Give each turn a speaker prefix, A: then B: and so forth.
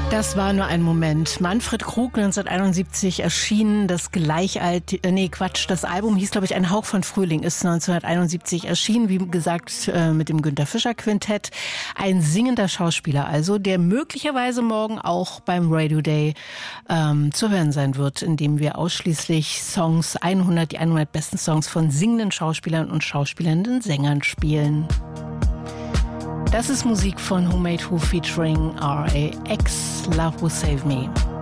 A: Das war nur ein Moment. Manfred Krug, 1971 erschienen, das das Album hieß, glaube ich, Ein Hauch von Frühling, ist 1971 erschienen, wie gesagt, mit dem Günter Fischer Quintett. Ein singender Schauspieler also, der möglicherweise morgen auch beim Radio Day zu hören sein wird, in dem wir ausschließlich die 100 besten Songs von singenden Schauspielern und schauspielernden Sängern spielen. Das ist Musik von Who Made Who featuring R.A.X. Love Will Save Me.